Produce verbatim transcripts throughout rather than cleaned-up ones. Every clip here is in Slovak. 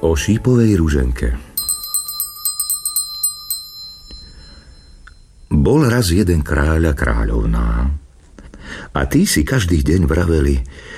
O šípovej ruženke. Bol raz jeden kráľ a kráľovná. A tí si každý deň vraveli: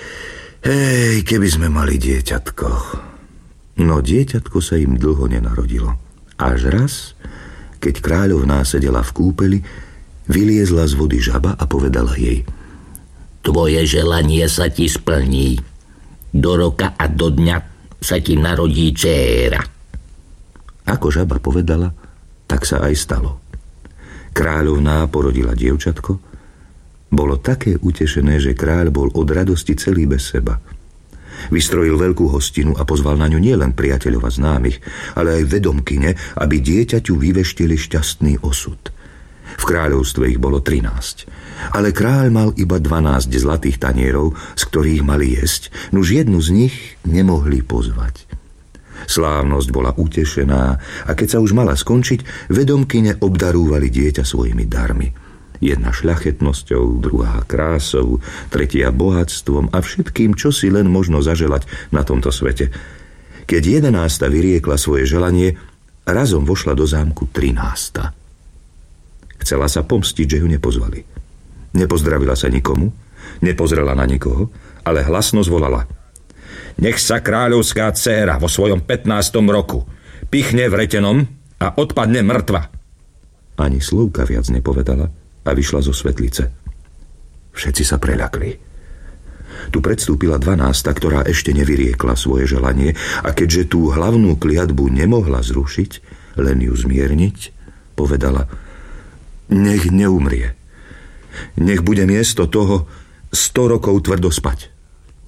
hej, keby sme mali dieťatko. No dieťatko sa im dlho nenarodilo. Až raz, keď kráľovná sedela v kúpeli, vyliezla z vody žaba a povedala jej: tvoje želanie sa ti splní. Do roka a do dňa sa ti narodí dcéra. Ako žaba povedala, tak sa aj stalo. Kráľovná porodila dievčatko. Bolo také utešené, že kráľ bol od radosti celý bez seba. Vystrojil veľkú hostinu a pozval na ňu nielen priateľov a známych, ale aj vedomkyne, aby dieťaťu vyveštili šťastný osud. V kráľovstve ich bolo trinásť, ale kráľ mal iba dvanásť zlatých tanierov, z ktorých mali jesť, nuž jednu z nich nemohli pozvať. Slávnosť bola utešená a keď sa už mala skončiť, vedomkyne obdarúvali dieťa svojimi darmi. Jedna šľachetnosťou, druhá krásou, tretia bohatstvom a všetkým, čo si len možno zaželať na tomto svete. Keď jedenásta vyriekla svoje želanie, razom vošla do zámku trinásta. Chcela sa pomstiť, že ju nepozvali. Nepozdravila sa nikomu, nepozrela na nikoho, ale hlasno zvolala: nech sa kráľovská dcéra vo svojom pätnástom roku pichne vretenom a odpadne mŕtva. Ani slovka viac nepovedala a vyšla zo svetlice. Všetci sa preľakli. Tu predstúpila dvanásta, ktorá ešte nevyriekla svoje želanie, a keďže tú hlavnú kliatbu nemohla zrušiť, len ju zmierniť, povedala: nech neumrie. Nech bude miesto toho sto rokov tvrdo spať.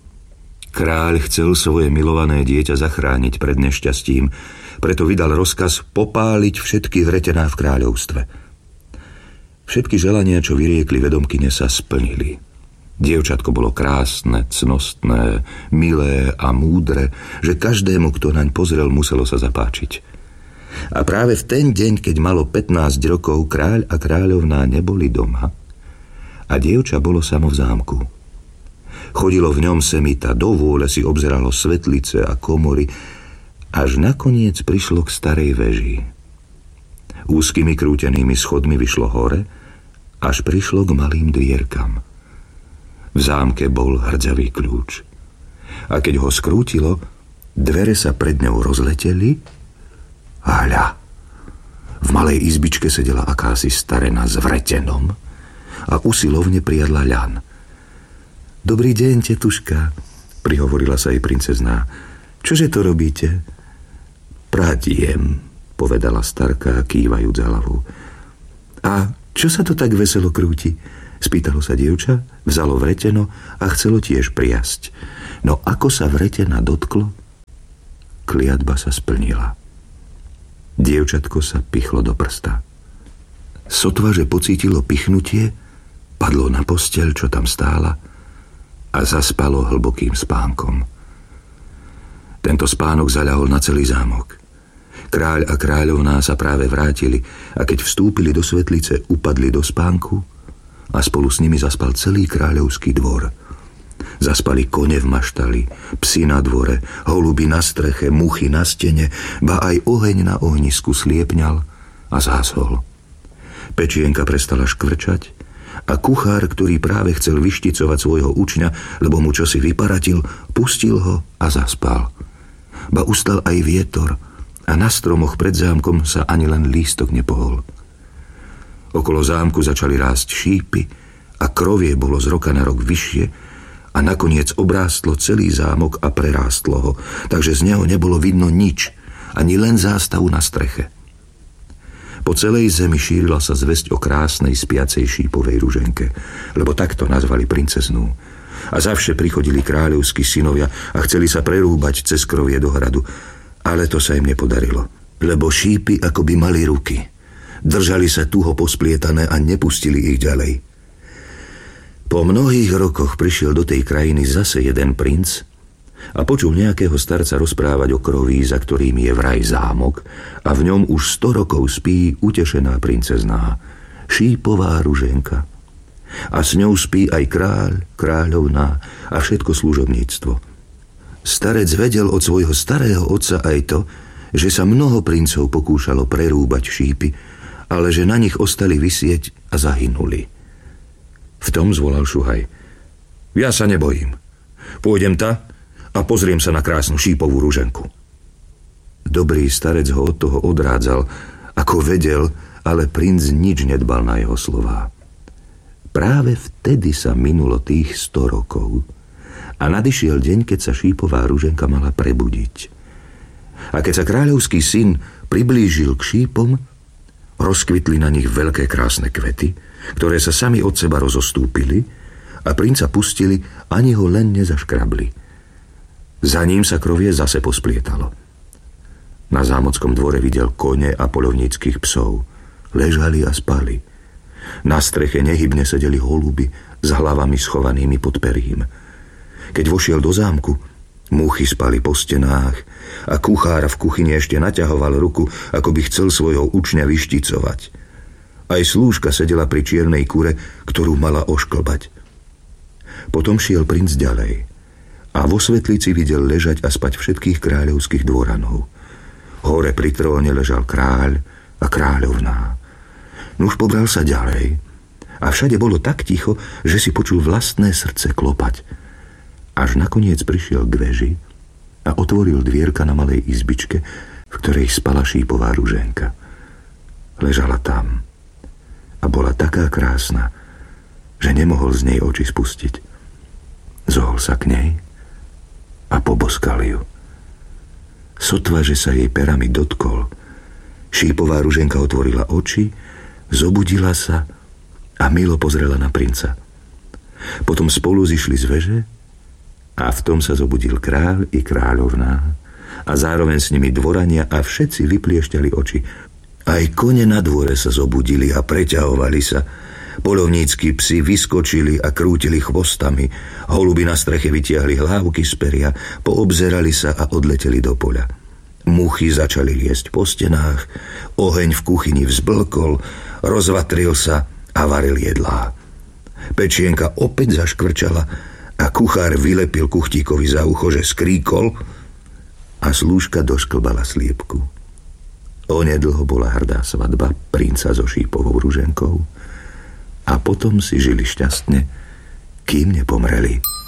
Kráľ chcel svoje milované dieťa zachrániť pred nešťastím, preto vydal rozkaz popáliť všetky vretená v kráľovstve. Všetky želania, čo vyriekli vedomkyne, sa splnili. Dievčatko bolo krásne, cnostné, milé a múdre, že každému, kto naň pozrel, muselo sa zapáčiť. A práve v ten deň, keď malo pätnásť rokov, kráľ a kráľovná neboli doma a dievča bolo samo v zámku. Chodilo v ňom semita, do vôle si obzeralo svetlice a komory, až nakoniec prišlo k starej veži. Úzkými krútenými schodmi vyšlo hore, až prišlo k malým dvierkam. V zámke bol hrdzavý kľúč. A keď ho skrútilo, dvere sa pred ňou rozleteli a hľa, v malej izbičke sedela akási starena s vretenom a usilovne priadla ľan. Dobrý deň, tetuška, prihovorila sa jej princezná. Čože to robíte? Pradiem, povedala starka, kývajúc hlavou. A čo sa to tak veselo krúti? Spýtalo sa dievča, vzalo vreteno a chcelo tiež priasť. No ako sa vretena dotklo, kliatba sa splnila. Dievčatko sa pichlo do prsta. Sotva, že pocítilo pichnutie, padlo na posteľ, čo tam stála, a zaspalo hlbokým spánkom. Tento spánok zaľahol na celý zámok. Kráľ a kráľovná sa práve vrátili a keď vstúpili do svetlice, upadli do spánku a spolu s nimi zaspal celý kráľovský dvor. Zaspali kone v maštali, psi na dvore, holuby na streche, muchy na stene, ba aj oheň na ohnisku sliepňal a zhasol. Pečienka prestala škvrčať a kuchár, ktorý práve chcel vyšticovať svojho učňa, lebo mu čosi vyparatil, pustil ho a zaspal. Ba ustal aj vietor a na stromoch pred zámkom sa ani len lístok nepohol. Okolo zámku začali rásť šípy a krovie bolo z roka na rok vyššie a nakoniec obrástlo celý zámok a prerástlo ho, takže z neho nebolo vidno nič, ani len zástavu na streche. Po celej zemi šírila sa zvesť o krásnej spiacej šípovej ruženke, lebo takto nazvali princeznú. A zavše prichodili kráľovskí synovia a chceli sa prerúbať cez krovie do hradu, ale to sa im nepodarilo, lebo šípy akoby mali ruky. Držali sa tuho posplietané a nepustili ich ďalej. Po mnohých rokoch prišiel do tej krajiny zase jeden princ a počul nejakého starca rozprávať o kroví, za ktorým je vraj zámok a v ňom už sto rokov spí utešená princezná, šípová ruženka. A s ňou spí aj kráľ, kráľovná a všetko služobníctvo. Starec vedel od svojho starého otca aj to, že sa mnoho princov pokúšalo prerúbať šípy, ale že na nich ostali visieť a zahynuli. V tom zvolal Šuhaj: Ja sa nebojím. Pôjdem ta a pozriem sa na krásnu šípovú ruženku. Dobrý starec ho od toho odrádzal, ako vedel, ale princ nič nedbal na jeho slová. Práve vtedy sa minulo tých sto rokov a nadišiel deň, keď sa šípová ruženka mala prebudiť. A keď sa kráľovský syn priblížil k šípom, rozkvitli na nich veľké krásne kvety, ktoré sa sami od seba rozostúpili a princa pustili, ani ho len nezaškrabli. Za ním sa krovie zase posplietalo. Na zámockom dvore videl kone a poľovníckych psov. Ležali a spali. Na streche nehybne sedeli holuby s hlavami schovanými pod perím. Keď vošiel do zámku, muchy spali po stenách a kuchár v kuchyni ešte naťahoval ruku, ako by chcel svojho učňa vyšticovať. Aj slúžka sedela pri čiernej kure, ktorú mala ošklbať. Potom šiel princ ďalej a vo svetlici videl ležať a spať všetkých kráľovských dvoranov. Hore pri tróne ležal kráľ a kráľovná. Nuž pobral sa ďalej a všade bolo tak ticho, že si počul vlastné srdce klopať. Až nakoniec prišiel k veži a otvoril dvierka na malej izbičke, v ktorej spala šípová ruženka. Ležala tam a bola taká krásna, že nemohol z nej oči spustiť. Zohol sa k nej a poboskal ju. Sotva, že sa jej perami dotkol, šípová ruženka otvorila oči, zobudila sa a milo pozrela na princa. Potom spolu zišli z veže a v tom sa zobudil kráľ i kráľovná a zároveň s nimi dvorania a všetci vypliešťali oči. Aj kone na dvore sa zobudili a preťahovali sa. Poľovnícki psi vyskočili a krútili chvostami. Holuby na streche vytiahli hlávky z peria, poobzerali sa a odleteli do poľa. Muchy začali liesť po stenách, oheň v kuchyni vzblkol, rozvatril sa a varil jedlá. Pečienka opäť zaškvrčala a kuchár vylepil kuchtíkovi za ucho, že skríkol, a slúžka došklbala sliepku. Onedlho bola hrdá svadba princa so šípovou ruženkou a potom si žili šťastne, kým nepomreli.